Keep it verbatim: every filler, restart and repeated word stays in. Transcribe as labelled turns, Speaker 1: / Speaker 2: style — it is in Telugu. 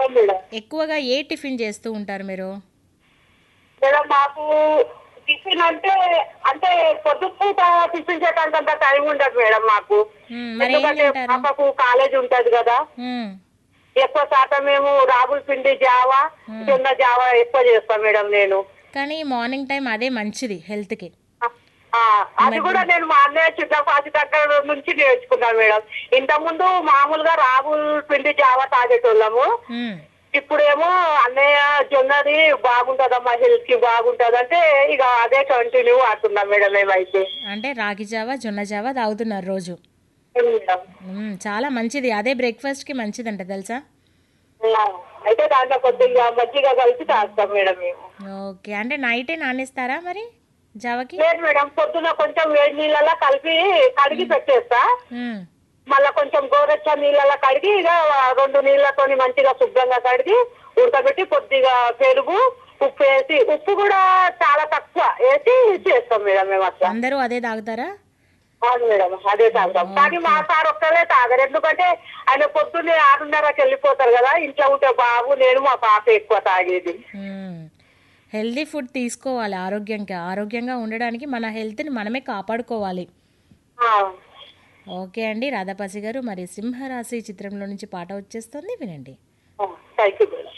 Speaker 1: అవును మేడం.
Speaker 2: ఎక్కువగా ఏ టిఫిన్ చేస్తూ ఉంటారు మీరు?
Speaker 1: మేడం మాకు టిఫిన్ అంటే అంటే పొద్దుపూట టిఫిన్ చేయడానికి అంత టైం ఉండదు మేడం మాకు.
Speaker 2: హ్మ్. మరేం
Speaker 1: ఎందుకంటే
Speaker 2: తింటారు?
Speaker 1: పాపకు కాలేజ్ ఉంటది కదా.
Speaker 2: హ్మ్.
Speaker 1: ఎక్కువ శాతం మేము రాగుల పిండి జావా,
Speaker 2: హ్మ్.
Speaker 1: జొన్న జావా ఎక్కువ చేస్తాం మేడం నేను.
Speaker 2: కానీ మార్నింగ్ టైం అదే మంచిది హెల్త్‌కి.
Speaker 1: ఆ, ఆ,
Speaker 2: ఈ
Speaker 1: అది
Speaker 2: మధ్య
Speaker 1: కూడా నేను మా అన్నయ్య చిన్నపాటి దగ్గర నుంచి నేర్చుకున్నాను మేడం. ఇంతకుముందు మామూలుగా రాగుల పిండి జావా తాగేటోళ్ళము.
Speaker 2: హ్మ్.
Speaker 1: ఇప్పుడేమో అన్నయ్య జొన్నది బాగుంటదమ్మా, హెల్త్ కి బాగుంటది అంటే ఇక అదే కంటిన్యూ అవుతున్నాం మేడం మేమైతే.
Speaker 2: అంటే రాగి జావ, జొన్న జావ తాగుతున్నారు రోజు.
Speaker 1: మేడం.
Speaker 2: హ్మ్. చాలా మంచిది. అదే బ్రేక్‌ఫాస్ట్‌కి మంచిదంట తెలుసా?
Speaker 1: ఆ, అయితే దాంట్లో కొద్దిగా మజ్జిగ కలిపి తాగుతాం మేడం మేము.
Speaker 2: ఓకే. అంటే నైటే నానేస్తారా మరి జావకి?
Speaker 1: లేదు మేడం, పొద్దున కొంచెం వేడి నీళ్ళలో కలిపి కడిగి
Speaker 2: హ్మ్.
Speaker 1: పెట్టేస్తా.
Speaker 2: హ్మ్.
Speaker 1: మళ్ళా కొంచెం గోరెచ్చ నీళ్ళలో కడిగి ఇక రెండు నీళ్ళతోని మంచిగా శుభ్రంగా కడిగి ఉడకబెట్టి కొద్దిగా పెరుగు, ఉప్పు వేసి, ఉప్పు కూడా చాలా తక్కువ వేసి చేస్తాం మేడం మేము అట్లా.
Speaker 2: అందరూ అదే తాగుతారా?
Speaker 1: అవును మేడం, అదే తాగుతాం. కానీ మా
Speaker 2: ఓకే.
Speaker 1: సార్ ఒక్కరే తాగరు. ఎందుకంటే ఆయన పొద్దున్నే ఆరున్నరకి వెళ్ళిపోతారు కదా. ఇంట్లో ఉంటే బాబు, నేను మా పాప ఎక్కువ తాగేది.
Speaker 2: హ్మ్. హెల్తీ ఫుడ్ తీసుకోవాలి ఆరోగ్యంగా. ఆరోగ్యంగా ఉండడానికి మన హెల్త్‌ని మనమే కాపాడుకోవాలి.
Speaker 1: ఆ,
Speaker 2: ఓకే అండి. రాధాపాసి గారు మరి 'సింహరాశి' చిత్రంలో నుంచి పాట వచ్చేస్తుంది వినండి.
Speaker 1: Thank you madam.